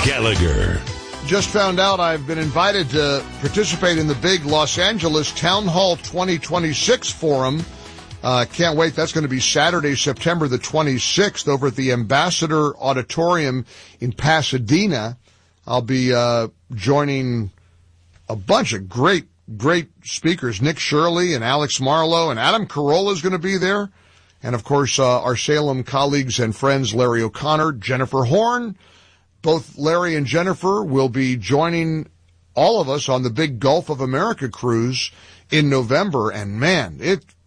Gallagher. Just found out I've been invited to participate in the big Los Angeles Town Hall 2026 forum. Can't wait. That's going to be Saturday, September the 26th over at the Ambassador Auditorium in Pasadena. I'll be joining a bunch of great speakers. Nick Shirley and Alex Marlowe and Adam Carolla is going to be there. And, of course, our Salem colleagues and friends, Larry O'Connor, Jennifer Horn. Both Larry and Jennifer will be joining all of us on the big Gulf of America cruise in November. And, man,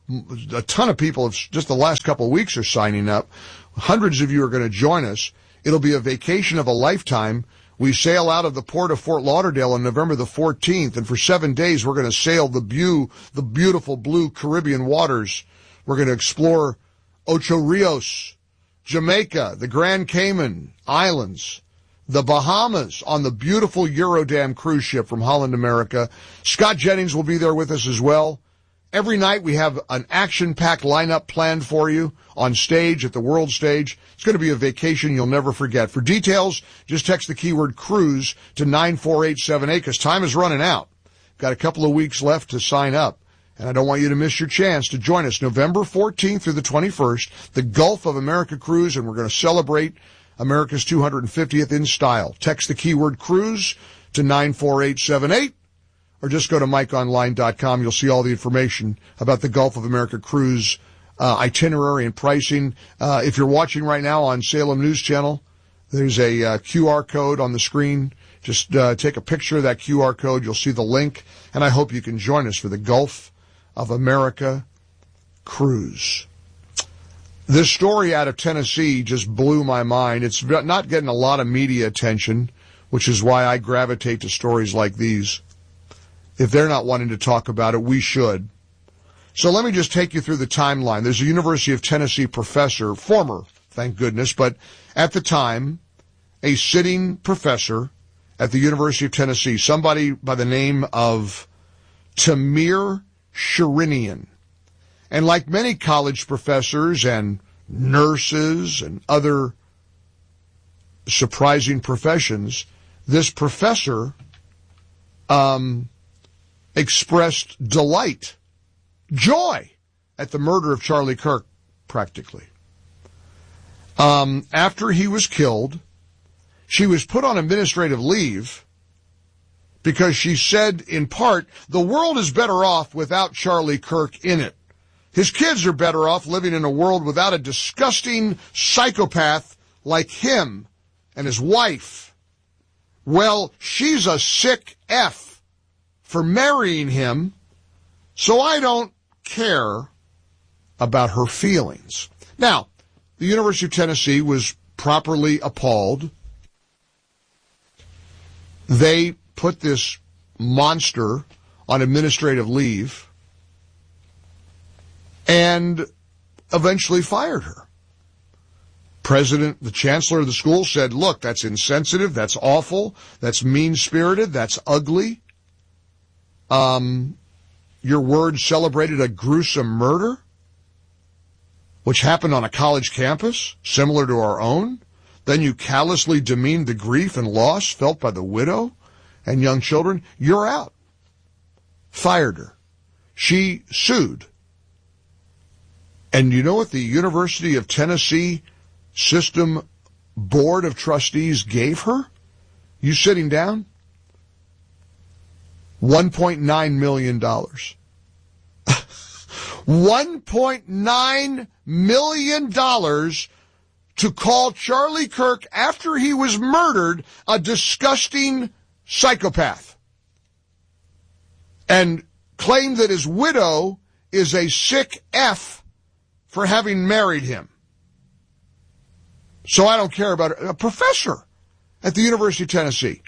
a ton of people, just the last couple of weeks, are signing up. Hundreds of you are going to join us. It'll be a vacation of a lifetime. We sail out of the port of Fort Lauderdale on November the 14th, and for 7 days we're going to sail the beautiful blue Caribbean waters. We're going to explore Ocho Rios, Jamaica, the Grand Cayman Islands, the Bahamas on the beautiful Eurodam cruise ship from Holland America. Scott Jennings will be there with us as well. Every night we have an action-packed lineup planned for you on stage at the World Stage. It's going to be a vacation you'll never forget. For details, just text the keyword cruise to 94878 because time is running out. Got a couple of weeks left to sign up, and I don't want you to miss your chance to join us November 14th through the 21st, the Gulf of America cruise, and we're going to celebrate America's 250th in style. Text the keyword cruise to 94878 or just go to MikeOnline.com. You'll see all the information about the Gulf of America cruise itinerary and pricing. If you're watching right now on Salem News Channel, there's a QR code on the screen. Just take a picture of that QR code. You'll see the link, and I hope you can join us for the Gulf of America cruise. This story out of Tennessee just blew my mind. It's not getting a lot of media attention, which is why I gravitate to stories like these. If they're not wanting to talk about it, we should. So let me just take you through the timeline. There's a University of Tennessee professor, former, thank goodness, but at the time, a sitting professor at the University of Tennessee, somebody by the name of Tamir Sherinian. And like many college professors and nurses and other surprising professions, this professor expressed delight, joy at the murder of Charlie Kirk, practically. After he was killed, she was put on administrative leave because she said, in part, the world is better off without Charlie Kirk in it. His kids are better off living in a world without a disgusting psychopath like him and his wife. Well, she's a sick F for marrying him, so I don't care about her feelings. Now, the University of Tennessee was properly appalled. They put this monster on administrative leave and eventually fired her. The chancellor of the school said, look, that's insensitive, that's awful, that's mean-spirited, that's ugly. Your words celebrated a gruesome murder, which happened on a college campus, similar to our own. Then you callously demeaned the grief and loss felt by the widow and young children. You're out. Fired her. She sued. And you know what the University of Tennessee System Board of Trustees gave her? You sitting down? $1.9 million. $1.9 million to call Charlie Kirk, after he was murdered, a disgusting psychopath. And claim that his widow is a sick F for having married him. So I don't care about it. A professor at the University of Tennessee.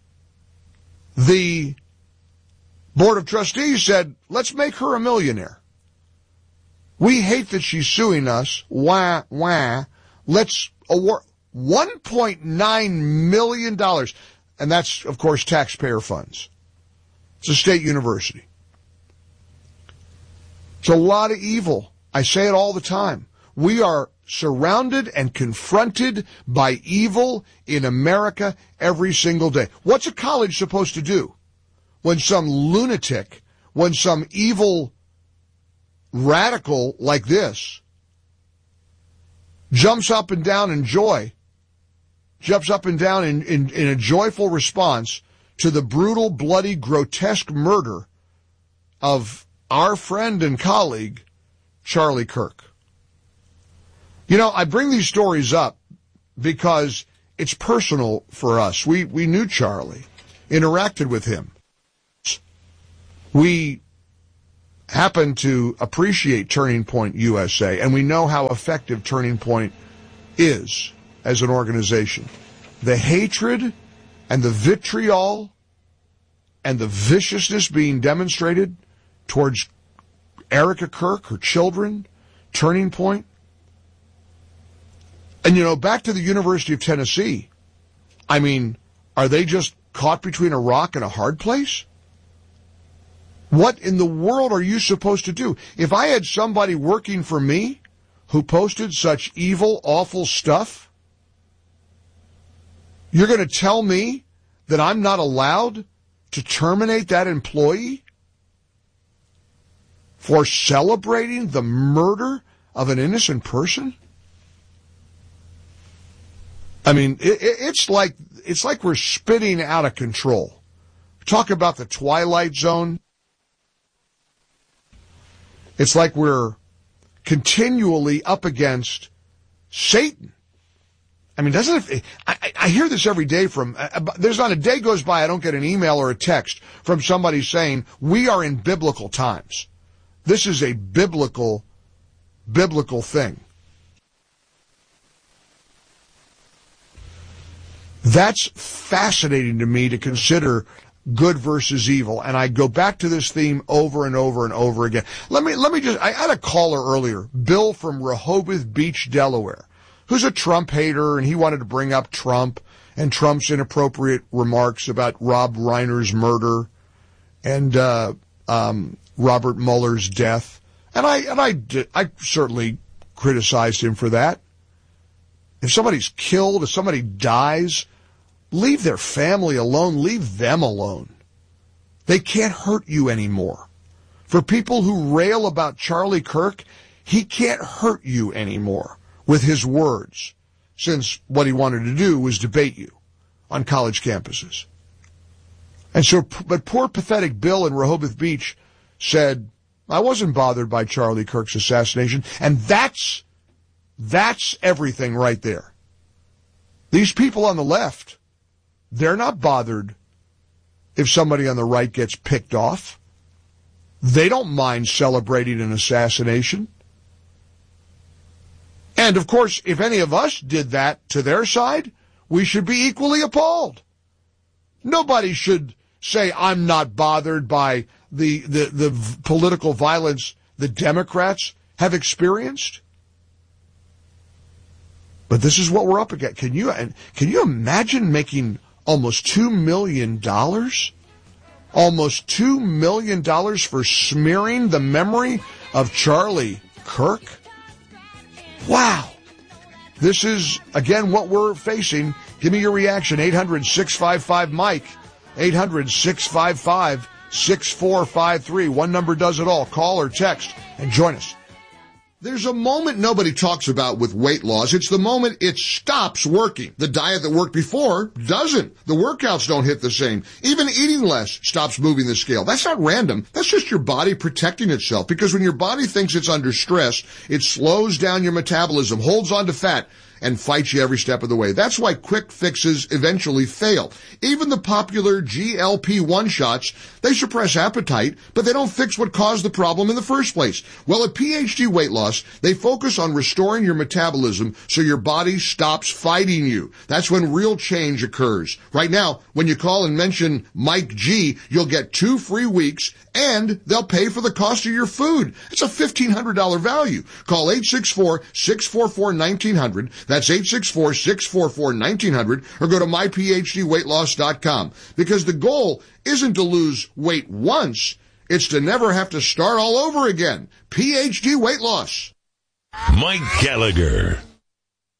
The Board of Trustees said, let's make her a millionaire. We hate that she's suing us. Wah, wah. Let's award $1.9 million. And that's, of course, taxpayer funds. It's a state university. It's a lot of evil. I say it all the time. We are surrounded and confronted by evil in America every single day. What's a college supposed to do when some lunatic, when some evil radical like this jumps up and down in joy, jumps up and down in a joyful response to the brutal, bloody, grotesque murder of our friend and colleague, Charlie Kirk? You know, I bring these stories up because it's personal for us. We knew Charlie, interacted with him. We happen to appreciate Turning Point USA, and we know how effective Turning Point is as an organization. The hatred and the vitriol and the viciousness being demonstrated towards Erica Kirk, her children, Turning Point. And, you know, back to the University of Tennessee, I mean, are they just caught between a rock and a hard place? What in the world are you supposed to do? If I had somebody working for me who posted such evil, awful stuff, you're going to tell me that I'm not allowed to terminate that employee for celebrating the murder of an innocent person? I mean, it's like we're spinning out of control. Talk about the Twilight Zone. It's like we're continually up against Satan. I mean, doesn't it? I hear this every day from, there's not a day goes by I don't get an email or a text from somebody saying, we are in biblical times. This is a biblical thing. That's fascinating to me to consider good versus evil. And I go back to this theme over and over and over again. Let me just, I had a caller earlier, Bill from Rehoboth Beach, Delaware, who's a Trump hater, and he wanted to bring up Trump and Trump's inappropriate remarks about Rob Reiner's murder and Robert Mueller's death. And I certainly criticized him for that. If somebody's killed, if somebody dies, leave their family alone. Leave them alone. They can't hurt you anymore. For people who rail about Charlie Kirk, he can't hurt you anymore with his words, since what he wanted to do was debate you on college campuses. And so, but poor pathetic Bill in Rehoboth Beach said, I wasn't bothered by Charlie Kirk's assassination. And that's everything right there. These people on the left, they're not bothered if somebody on the right gets picked off. They don't mind celebrating an assassination. And, of course, if any of us did that to their side, we should be equally appalled. Nobody should say, I'm not bothered by the political violence the Democrats have experienced. But this is what we're up against. Can you imagine making almost $2 million? Almost $2 million for smearing the memory of Charlie Kirk? Wow. This is, again, what we're facing. Give me your reaction. 800-655-MIKE. 800-655-6453. One number does it all. Call or text and join us. There's a moment nobody talks about with weight loss. It's the moment it stops working. The diet that worked before doesn't. The workouts don't hit the same. Even eating less stops moving the scale. That's not random. That's just your body protecting itself. Because when your body thinks it's under stress, it slows down your metabolism, holds on to fat, and fights you every step of the way. That's why quick fixes eventually fail. Even the popular GLP-1 shots, they suppress appetite, but they don't fix what caused the problem in the first place. Well, at PhD Weight Loss, they focus on restoring your metabolism so your body stops fighting you. That's when real change occurs. Right now, when you call and mention Mike G, you'll get 2 free weeks, and they'll pay for the cost of your food. It's a $1,500 value. Call 864-644-1900. That's 864-644-1900, or go to myphdweightloss.com. Because the goal isn't to lose weight once, it's to never have to start all over again. PhD Weight Loss. Mike Gallagher.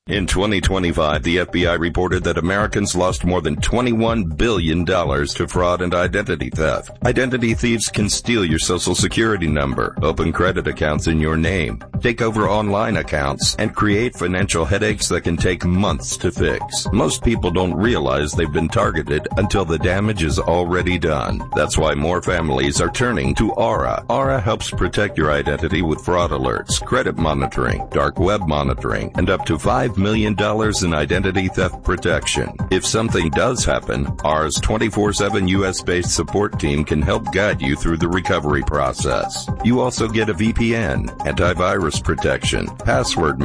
In 2025, the FBI reported that Americans lost more than $21 billion to fraud and identity theft. Identity thieves can steal your social security number, open credit accounts in your name, take over online accounts, and create financial headaches that can take months to fix. Most people don't realize they've been targeted until the damage is already done. That's why more families are turning to Aura. Aura helps protect your identity with fraud alerts, credit monitoring, dark web monitoring, and up to $5 million in identity theft protection. If something does happen, Aura's 24/7 U.S.-based support team can help guide you through the recovery process. You also get a VPN, antivirus protection, password